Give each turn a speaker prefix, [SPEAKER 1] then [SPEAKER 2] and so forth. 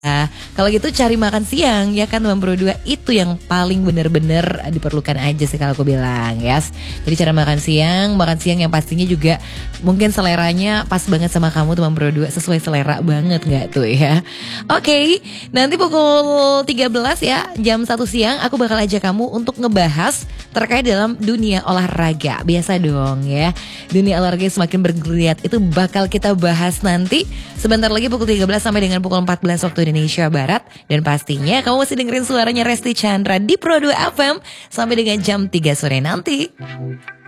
[SPEAKER 1] Kalau gitu cari makan siang ya kan Teman Bro 2 itu yang paling bener-bener diperlukan aja sih kalau aku bilang yes. Jadi cara makan siang yang pastinya juga mungkin seleranya pas banget sama kamu Teman Bro 2, sesuai selera banget gak tuh ya. Oke, nanti pukul 13 ya jam 1 siang aku bakal ajak kamu untuk ngebahas terkait dalam dunia olahraga. Biasa dong ya, dunia olahraga semakin bergeliat itu bakal kita bahas nanti sebentar lagi pukul 13 sampai dengan pukul 14 waktu Indonesia Barat. Dan pastinya kamu masih dengerin suaranya Resti Chandra di Pro 2 FM sampai dengan jam 3 sore nanti.